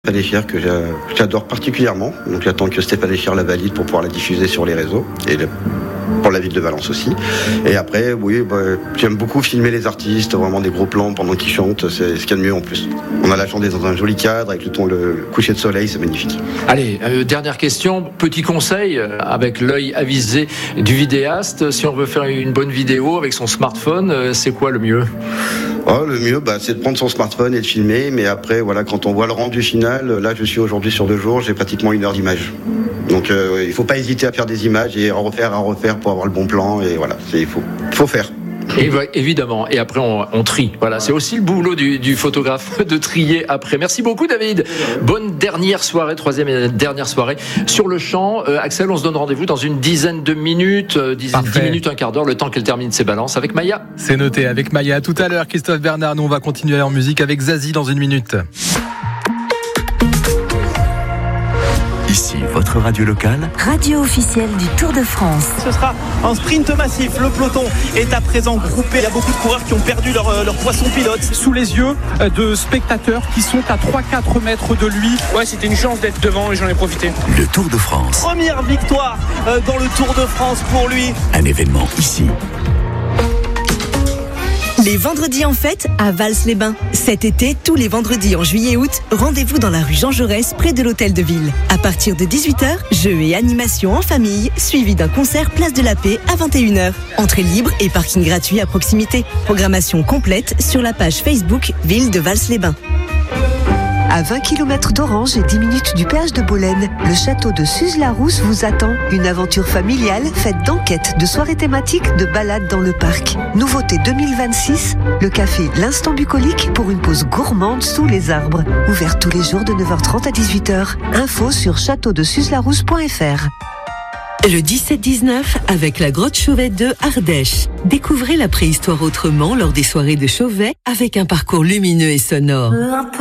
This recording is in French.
Stéphane Echer que j'adore particulièrement, donc j'attends que Stéphane Echer la valide pour pouvoir la diffuser sur les réseaux et pour la ville de Valence aussi. Et après, oui, j'aime beaucoup filmer les artistes, vraiment des gros plans pendant qu'ils chantent, c'est ce qu'il y a de mieux en plus. On a la chance d'être dans un joli cadre avec le coucher de soleil, c'est magnifique. Allez, dernière question, petit conseil avec l'œil avisé du vidéaste, si on veut faire une bonne vidéo avec son smartphone, c'est quoi le mieux ? Le mieux, c'est de prendre son smartphone et de filmer, mais après, voilà, quand on voit le rendu final, là je suis aujourd'hui sur 2 jours, j'ai pratiquement 1 heure d'image. Donc il ne faut pas hésiter à faire des images et à refaire pour avoir le bon plan, et voilà, il faut faire. Et évidemment, et après on trie. Voilà, c'est aussi le boulot du photographe de trier après. Merci beaucoup David. Bonne dernière soirée, 3e et dernière soirée sur le champ. Axel, on se donne rendez-vous dans une dizaine de minutes, 10 minutes, un quart d'heure, le temps qu'elle termine ses balances avec Maya. C'est noté avec Maya. Tout à l'heure, Christophe Bernard, nous on va continuer en musique avec Zazie dans 1 minute. Ici, votre radio locale. Radio officielle du Tour de France. Ce sera un sprint massif. Le peloton est à présent groupé. Il y a beaucoup de coureurs qui ont perdu leur poisson pilote. Sous les yeux de spectateurs qui sont à 3-4 mètres de lui. Ouais, c'était une chance d'être devant et j'en ai profité. Le Tour de France. Première victoire dans le Tour de France pour lui. Un événement ici. Les vendredis en fête à Vals-les-Bains. Cet été, tous les vendredis en juillet et août, rendez-vous dans la rue Jean Jaurès, près de l'hôtel de ville. À partir de 18h, jeux et animations en famille, suivi d'un concert Place de la Paix à 21h. Entrée libre et parking gratuit à proximité. Programmation complète sur la page Facebook Ville de Vals-les-Bains. À 20 km d'Orange et 10 minutes du péage de Bolène, le château de Suze-la-Rousse vous attend. Une aventure familiale faite d'enquêtes, de soirées thématiques, de balades dans le parc. Nouveauté 2026, le café L'Instant Bucolique pour une pause gourmande sous les arbres. Ouvert tous les jours de 9h30 à 18h. Info sur châteaudesuze-la-rousse.fr. Le 17-19 avec la grotte Chauvet de Ardèche. Découvrez la préhistoire autrement lors des soirées de Chauvet avec un parcours lumineux et sonore.